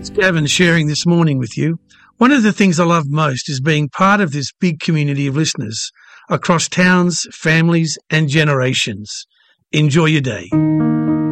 Gavin sharing this morning with you. One of the things I love most is being part of this big community of listeners across towns, families and generations. Enjoy your day.